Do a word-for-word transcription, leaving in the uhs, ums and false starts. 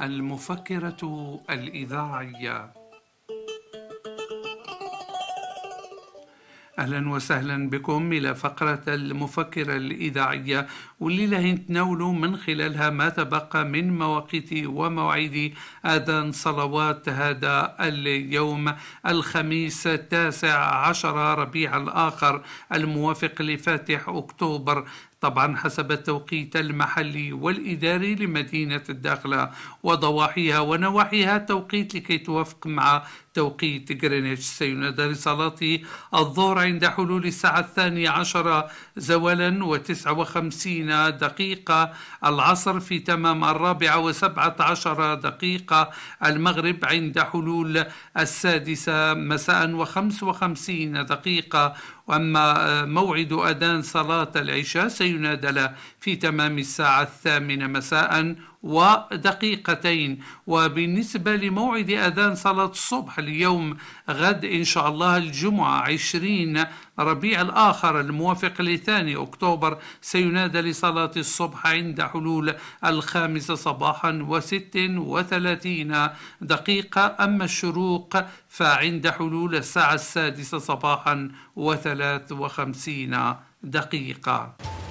المفكرة الإذاعية. أهلا وسهلا بكم إلى فقرة المفكرة الإذاعية، والليلة نتناولوا من خلالها ما تبقى من مواقيت ومواعيد آذان صلوات هذا اليوم الخميس التاسع عشر ربيع الآخر الموافق لفاتح أكتوبر، طبعا حسب التوقيت المحلي والإداري لمدينة الداخلة وضواحيها ونواحيها توقيت لكي توافق مع توقيت غرينتش. سينادى لصلاة الظهر عند حلول الساعة الثانية عشر زوالا وتسعة وخمسين دقيقة، العصر في تمام الرابعة وسبعة عشر دقيقة، المغرب عند حلول السادسة مساء وخمس وخمسين دقيقة، وأما موعد أذان صلاة العشاء سينادى له في تمام الساعة الثامنة مساء ودقيقتين. وبالنسبة لموعد أذان صلاة الصبح اليوم غد إن شاء الله الجمعة عشرين ربيع الآخر الموافق لثاني أكتوبر سينادى لصلاة الصبح عند حلول الخامسة صباحا وست وثلاثين دقيقة، أما الشروق فعند حلول الساعة السادسة صباحا وثلاث وخمسين دقيقة.